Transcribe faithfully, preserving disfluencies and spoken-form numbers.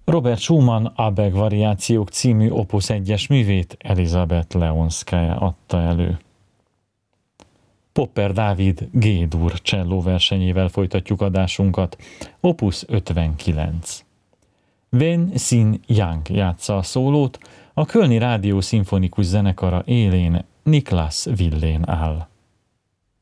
Robert Schumann Abeg variációk című Opus egyes művét Elizabeth Leonszkaja adta elő. Popper Dávid G-dur cselló versenyével folytatjuk adásunkat. Opus ötvenkilenc. Wen Xin Yang játsza a szólót, a Kölni Rádió Szimfonikus Zenekara élén Niklas Willén áll.